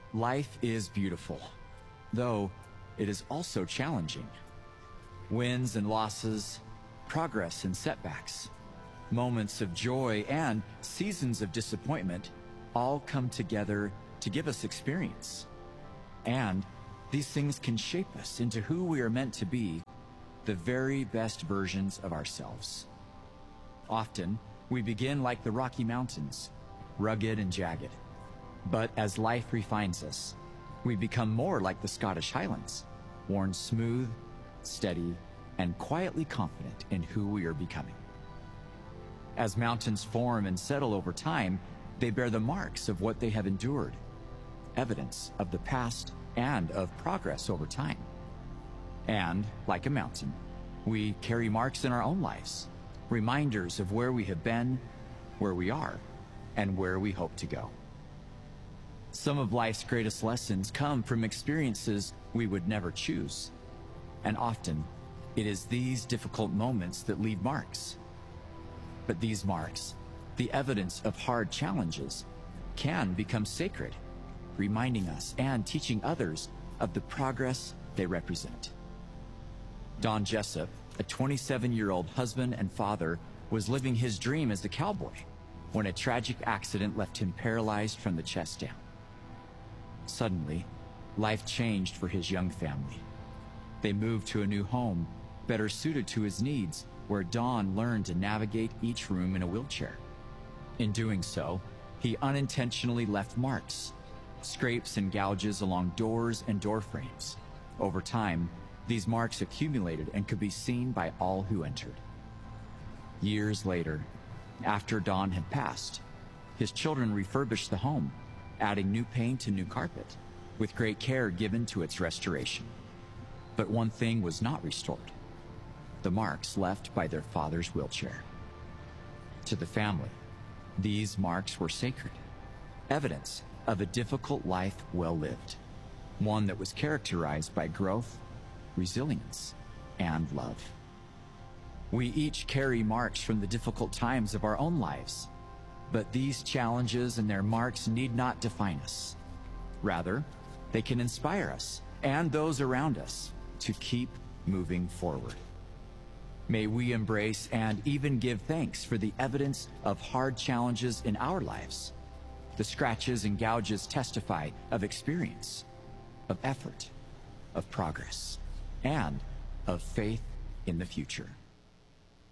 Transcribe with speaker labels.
Speaker 1: Life is beautiful, though it is also challenging. Wins and losses, progress and setbacks, moments of joy and seasons of disappointment all come together to give us experience. And these things can shape us into who we are meant to be, the very best versions of ourselves. Often, we begin like the Rocky Mountains, rugged and jagged. But as life refines us, we become more like the Scottish Highlands, worn smooth, steady, and quietly confident in who we are becoming. As mountains form and settle over time, they bear the marks of what they have endured, evidence of the past and of progress over time. And, like a mountain, we carry marks in our own lives, reminders of where we have been, where we are, and where we hope to go. Some of life's greatest lessons come from experiences we would never choose. And often, it is these difficult moments that leave marks. But these marks, the evidence of hard challenges, can become sacred, reminding us and teaching others of the progress they represent. Don Jessup, a 27-year-old husband and father, was living his dream as a cowboy when a tragic accident left him paralyzed from the chest down. Suddenly, life changed for his young family. They moved to a new home, better suited to his needs, where Don learned to navigate each room in a wheelchair. In doing so, he unintentionally left marks, scrapes and gouges along doors and door frames. Over time, these marks accumulated and could be seen by all who entered. Years later, after Don had passed, his children refurbished the home, adding new paint and new carpet, with great care given to its restoration. But one thing was not restored: the marks left by their father's wheelchair. To the family, these marks were sacred, evidence of a difficult life well lived, one that was characterized by growth, resilience, and love. We each carry marks from the difficult times of our own lives, but these challenges and their marks need not define us. Rather, they can inspire us and those around us to keep moving forward. May we embrace and even give thanks for the evidence of hard challenges in our lives. The scratches and gouges testify of experience, of effort, of progress, and of faith in the future.